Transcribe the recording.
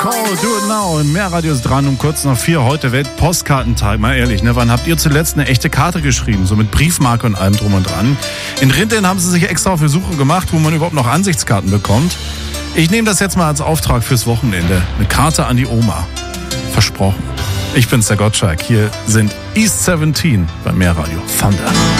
Call, do it now. Mehrradio ist dran um kurz nach 4. Heute Weltpostkartentag. Mal ehrlich, ne? Wann habt ihr zuletzt eine echte Karte geschrieben? So mit Briefmarke und allem drum und dran. In Rinteln haben sie sich extra auf die Suche gemacht, wo man überhaupt noch Ansichtskarten bekommt. Ich nehme das jetzt mal als Auftrag fürs Wochenende. Eine Karte an die Oma. Versprochen. Ich bin's, der Gottschalk. Hier sind East 17 bei Mehrradio. Thunder.